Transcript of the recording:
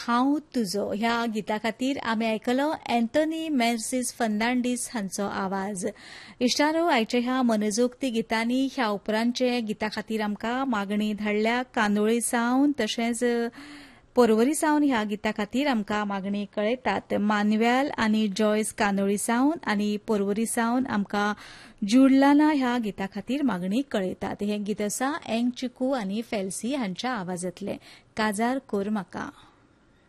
हांव तुजो ह्या गिता खातीर आमी आयकलो अँथनी मेर्सीस फर्नांडीस हांचो आवाज. इश्टारो, आयच्या ह्या मनजोगती गितांनी ह्या उपरांतचे गिता खातीर आमकां मागणी धाडल्या. कांदोळी सावन तशेंच पर्वरी सावन ह्या गिता खातीर आमकां मागणी कळयतात. मान्युएल आनी जॉयस कांदोळी सावन आनी पर्वरी सावन आमकां जुडलाना ह्या गिता खातीर मागणी कळयतात. हें गीत आसा एंग चिकू आनी फेल्सी हांच्या आवाजांतलें. काजार कोर म्हाका.